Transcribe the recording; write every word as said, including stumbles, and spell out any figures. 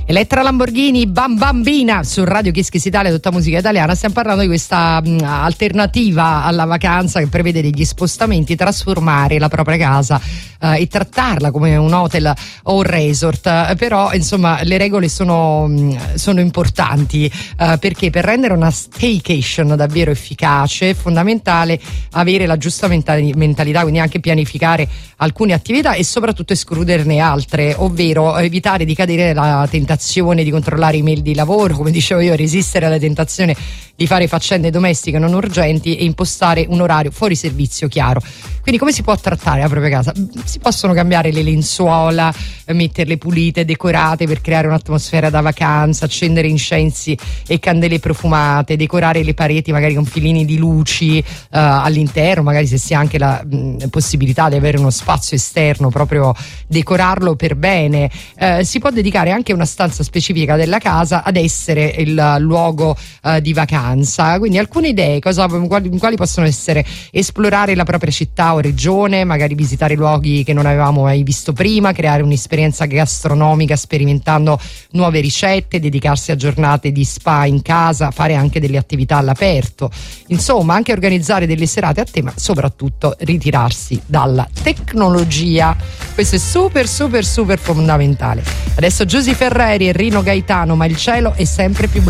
Elettra Lamborghini, Bam Bambina su Radio Kiss Kiss Italia, tutta musica italiana. Stiamo parlando di questa mh, alternativa alla vacanza che prevede degli spostamenti, trasformare la propria casa eh, e trattarla come un hotel o un resort. Eh, però insomma le regole sono, mh, sono importanti eh, perché per rendere una staycation davvero efficace è fondamentale avere la giusta mentalità, quindi anche pianificare alcune attività e soprattutto escluderne altre, ovvero evitare di cadere nella tentazione di controllare email di lavoro, come dicevo io, resistere alla tentazione di fare faccende domestiche non urgenti e impostare un orario fuori servizio chiaro. Quindi come si può trattare la propria casa? Si possono cambiare le lenzuola, metterle pulite, decorate per creare un'atmosfera da vacanza, accendere incensi e candele profumate, decorare le pareti magari con filini di luci uh, all'interno, magari se si ha anche la mh, possibilità di avere uno spazio esterno, proprio decorarlo per bene. Uh, si può dedicare anche una stanza specifica della casa ad essere il luogo uh, di vacanza. Quindi alcune idee, cosa, quali, quali possono essere: esplorare la propria città o regione, magari visitare luoghi che non avevamo mai visto prima, creare un'esperienza gastronomica sperimentando nuove ricette, dedicarsi a giornate di spa in casa, fare anche delle attività all'aperto, insomma anche organizzare delle serate a tema, soprattutto ritirarsi dalla tecnologia. Questo è super super super fondamentale. Adesso Giusy Ferreri e Rino Gaetano, ma il cielo è sempre più blu.